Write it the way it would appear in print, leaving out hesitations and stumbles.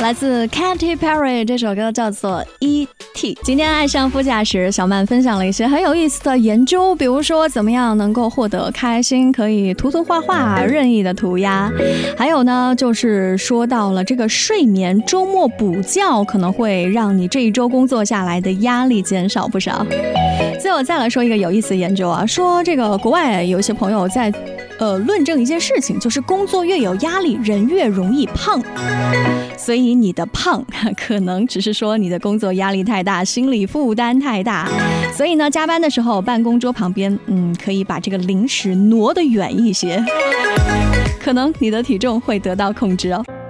来自 Katy Perry 这首歌叫做 E.T. 今天爱上副驾驶，小曼分享了一些很有意思的研究，比如说怎么样能够获得开心，可以涂涂画画，任意的涂鸦。还有呢，就是说到了这个睡眠，周末补觉可能会让你这一周工作下来的压力减少不少。最后再来说一个有意思的研究啊，说这个国外有一些朋友在论证一件事情，就是工作越有压力，人越容易胖。所以你的胖可能只是说你的工作压力太大，心理负担太大。所以呢，加班的时候办公桌旁边可以把这个零食挪得远一些，可能你的体重会得到控制哦。